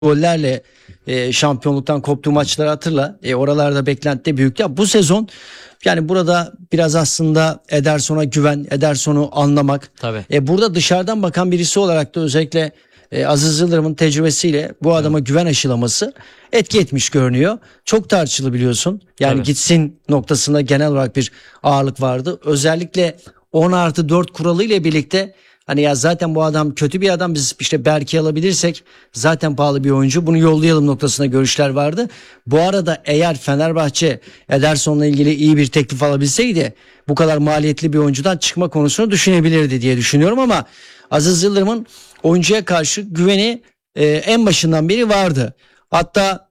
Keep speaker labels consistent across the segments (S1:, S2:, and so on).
S1: gollerle şampiyonluktan koptuğu maçları hatırla. Oralarda beklenti de büyüktü. Bu sezon yani burada biraz aslında Ederson'a güven, Ederson'u anlamak.
S2: Tabii.
S1: Burada dışarıdan bakan birisi olarak da özellikle Aziz Yıldırım'ın tecrübesiyle bu adama güven aşılaması etki etmiş görünüyor. Çok tartışılı biliyorsun. Yani
S2: Tabii.
S1: gitsin noktasında genel olarak bir ağırlık vardı. Özellikle 10+4 kuralı ile birlikte hani ya zaten bu adam kötü bir adam, biz işte Berke'yi alabilirsek zaten pahalı bir oyuncu, bunu yollayalım noktasında görüşler vardı. Bu arada eğer Fenerbahçe Ederson'la ilgili iyi bir teklif alabilseydi bu kadar maliyetli bir oyuncudan çıkma konusunu düşünebilirdi diye düşünüyorum ama Aziz Yıldırım'ın oyuncuya karşı güveni en başından beri vardı. Hatta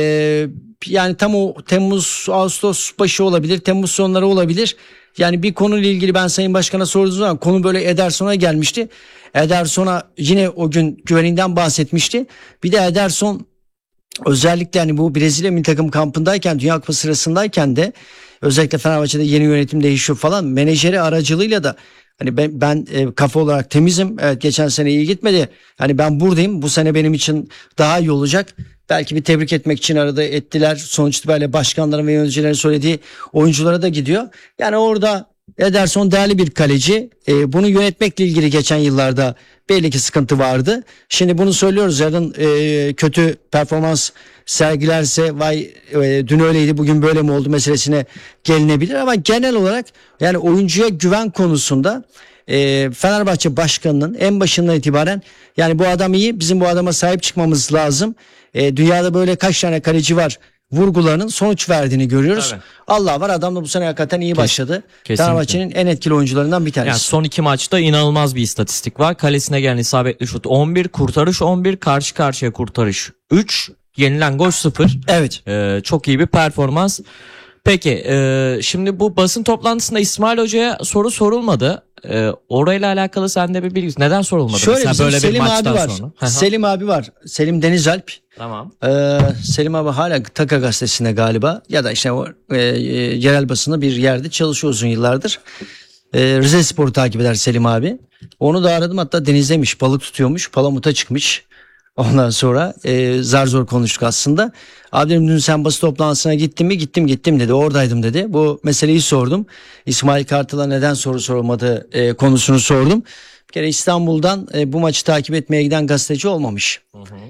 S1: yani tam o Temmuz Ağustos başı olabilir, Temmuz sonları olabilir. Yani bir konuyla ilgili ben Sayın Başkan'a sorduğum zaman konu böyle Ederson'a gelmişti. Ederson'a yine o gün güveninden bahsetmişti. Bir de Ederson özellikle hani bu Brezilya milli takım kampındayken, Dünya Kupası sırasındayken de özellikle Fenerbahçe'de yeni yönetim değişiyor falan, menajeri aracılığıyla da hani ben kafa olarak temizim. Evet, geçen sene iyi gitmedi. Hani ben buradayım. Bu sene benim için daha iyi olacak. Belki bir tebrik etmek için arada ettiler. Sonuç itibariyle başkanların ve yöneticilerin söylediği oyunculara da gidiyor. Yani orada Ederson değerli bir kaleci. Bunu yönetmekle ilgili geçen yıllarda belli ki sıkıntı vardı. Şimdi bunu söylüyoruz. Yarın kötü performans sergilerse vay dün öyleydi bugün böyle mi oldu meselesine gelinebilir. Ama genel olarak yani oyuncuya güven konusunda Fenerbahçe başkanının en başından itibaren yani bu adam iyi, bizim bu adama sahip çıkmamız lazım. Dünyada böyle kaç tane kaleci var vurgularının sonuç verdiğini görüyoruz.
S2: Tabii.
S1: Allah var, adam da bu sene hakikaten iyi başladı.
S2: Kesinlikle.
S1: Fenerbahçe'nin en etkili oyuncularından bir tanesi.
S2: Yani son 2 maçta inanılmaz bir istatistik var. Kalesine gelen isabetli şut 11, kurtarış 11, karşı karşıya kurtarış 3, yenilen gol 0.
S1: Evet.
S2: Çok iyi bir performans. Peki şimdi bu basın toplantısında İsmail Hoca'ya soru sorulmadı. Orayla alakalı sende bir bilgi. Neden sorulmadı?
S1: Şöyle
S2: mesela
S1: bizim
S2: böyle bir
S1: Selim abi
S2: maçtan
S1: var.
S2: sonra.
S1: Selim abi var. Selim Denizalp.
S2: Tamam.
S1: Selim abi hala Taka gazetesinde galiba ya da işte o yerel basında bir yerde çalışıyor uzun yıllardır. Rize Spor'u takip eder Selim abi. Onu da aradım, hatta denizdemiş, balık tutuyormuş, Palamut'a çıkmış. Ondan sonra zar zor konuştuk aslında. Abi dedim, dün sen basın toplantısına gittin mi? Gittim dedi. Oradaydım dedi. Bu meseleyi sordum. İsmail Kartal'a neden soru sorulmadı konusunu sordum. Bir kere İstanbul'dan bu maçı takip etmeye giden gazeteci olmamış.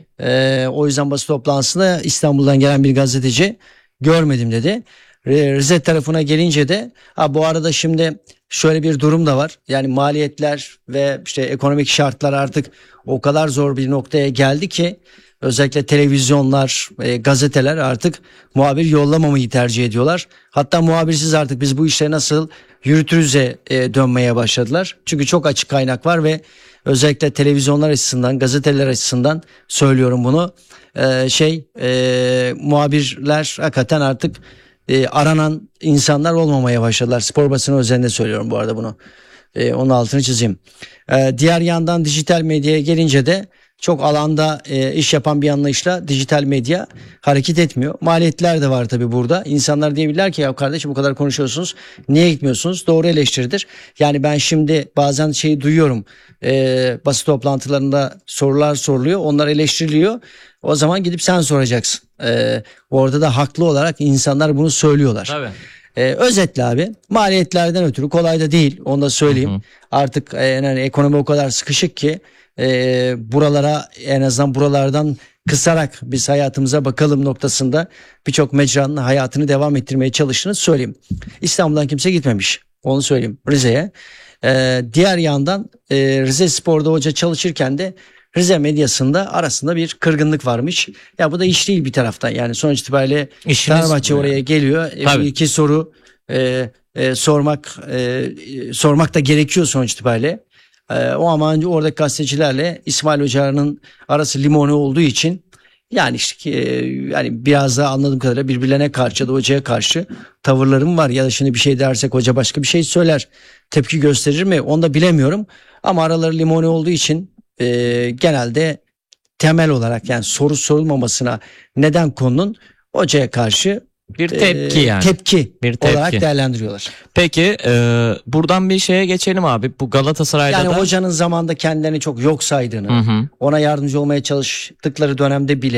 S1: O yüzden basın toplantısında İstanbul'dan gelen bir gazeteci görmedim dedi. Rize tarafına gelince de bu arada şimdi şöyle bir durum da var. Yani maliyetler ve işte ekonomik şartlar artık o kadar zor bir noktaya geldi ki özellikle televizyonlar, gazeteler artık muhabir yollamamayı tercih ediyorlar. Hatta muhabirsiz artık biz bu işleri nasıl yürütürüz'e dönmeye başladılar. Çünkü çok açık kaynak var ve özellikle televizyonlar açısından, gazeteler açısından söylüyorum bunu. Muhabirler hakikaten artık aranan insanlar olmamaya başladılar. Spor basını özelinde söylüyorum bu arada bunu. Onun altını çizeyim. Diğer yandan dijital medyaya gelince de çok alanda iş yapan bir anlayışla dijital medya hareket etmiyor. Maliyetler de var tabii burada. İnsanlar diyebilirler ki ya kardeşim bu kadar konuşuyorsunuz, niye gitmiyorsunuz? Doğru eleştiridir. Yani ben şimdi bazen şeyi duyuyorum. Basın toplantılarında sorular soruluyor, onlar eleştiriliyor. O zaman gidip sen soracaksın. Orada da haklı olarak insanlar bunu söylüyorlar.
S2: Tabii.
S1: Özetle abi, maliyetlerden ötürü kolay da değil, onu da söyleyeyim. Artık yani ekonomi o kadar sıkışık ki buralara, en azından buralardan kısarak biz hayatımıza bakalım noktasında birçok mecranın hayatını devam ettirmeye çalıştığını söyleyeyim. İstanbul'dan kimse gitmemiş, onu söyleyeyim, Rize'ye. Diğer yandan Rize Spor'da hoca çalışırken de Rize medyasında arasında bir kırgınlık varmış. Ya bu da iş değil bir taraftan. Yani sonuç itibariyle Fenerbahçe oraya geliyor. Bir iki soru sormak da gerekiyor sonuç itibariyle. O ama oradaki gazetecilerle İsmail Hoca'nın arası limoni olduğu için yani işte yani biraz daha anladığım kadarıyla birbirlerine karşı ya da hocaya karşı tavırlarım var. Ya da şimdi bir şey dersek hoca başka bir şey söyler, tepki gösterir mi onu da bilemiyorum. Ama araları limoni olduğu için genelde temel olarak yani soru sorulmamasına neden konunun hocaya karşı
S2: Bir tepki yani.
S1: Tepki
S2: Bir tepki.
S1: olarak değerlendiriyorlar.
S2: Peki buradan bir şeye geçelim abi. Bu Galatasaray'da
S1: Yani
S2: da
S1: hocanın zamanında kendilerini çok yok saydığını, ona yardımcı olmaya çalıştıkları dönemde bile